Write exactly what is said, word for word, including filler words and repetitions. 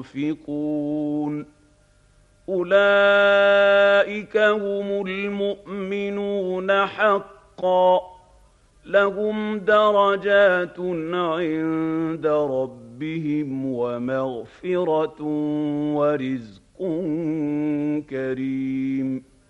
ينفقون أولئك هم المؤمنون حقا لهم درجات عند ربهم ومغفرة ورزق كريم